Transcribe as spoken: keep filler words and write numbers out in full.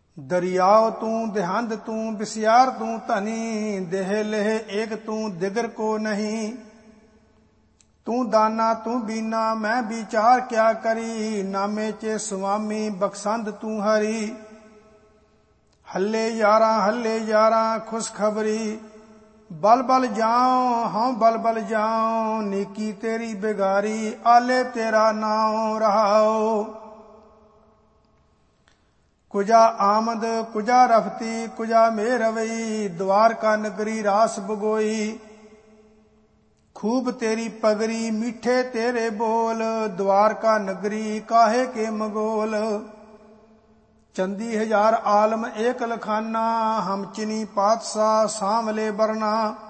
ਦਰਿਆਓ ਤੂੰ ਦੇਹੰਦ ਤੂੰ ਬਿਸਿਆਰ ਤੂੰ ਧਨੀ, ਦੇਹ ਲੇਹ ਏਕ ਤੂੰ ਦਿਗਰ ਕੋ ਨਹੀਂ। ਤੂੰ ਦਾਨਾ ਤੂੰ ਬੀਨਾ ਮੈਂ ਵਿਚਾਰ ਕਿਆ ਕਰੀ, ਨਾਮੇ ਚ ਸੁਆਮੀ ਬਖਸ਼ੰਦ ਤੂੰ ਹਰੀ। ਹੱਲੇ ਯਾਰਾਂ ਹੱਲੇ ਯਾਰਾਂ ਖੁਸ਼ਖਬਰੀ, ਬਲ ਬਲ ਜਾਉ ਹਉ ਬਲ ਬਲ ਜਾਉ, ਨੀਕੀ ਤੇਰੀ ਬਿਗਾਰੀ ਆਲੇ ਤੇਰਾ ਨਾਉ ਰਹਾਓ। ਕੁਜਾ ਆਮਦ ਕੁਜਾ ਰਫਤੀ ਕੁਜਾ ਮੇਹ ਰਵਈ, ਦਵਾਰਕਾ ਨਗਰੀ ਰਾਸ ਬਗੋਈ। ਖੂਬ ਤੇਰੀ ਪਗਰੀ ਮੀਠੇ ਤੇਰੇ ਬੋਲ, ਦਵਾਰਕਾ ਨਗਰੀ ਕਾਹੇ ਕੇ ਮਗੋਲ। ਚੰਦੀ ਹਜ਼ਾਰ ਆਲਮ ਏਕ ਲਖਾਨਾ, ਹਮ ਚਿਨੀ ਪਾਤਸ਼ਾਹ ਸਾਂਵਲੇ ਬਰਨਾ।